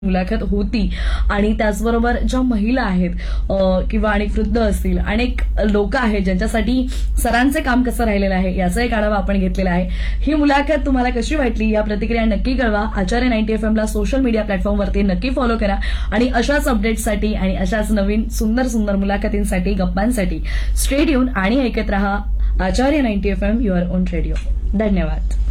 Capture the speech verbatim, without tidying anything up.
मुलाखत होती. आणि त्याचबरोबर ज्या महिला आहेत किंवा अनेक वृद्ध असतील, अनेक लोक आहेत ज्यांच्यासाठी सरांचे काम कसं राहिलेलं आहे याचा एक आढावा आपण घेतलेला आहे. ही मुलाखत तुम्हाला कशी वाटली या प्रतिक्रिया नक्की कळवा. आचार्य नाईन्टी एफ एम ला सोशल मीडिया प्लॅटफॉर्मवरती नक्की फॉलो करा आणि अशाच अपडेट्ससाठी आणि अशाच नवीन सुंदर सुंदर मुलाखतींसाठी गप्पांसाठी स्टेट येऊन आणि ऐकत रहा आचार्य ninety F am your on radio. धन्यवाद.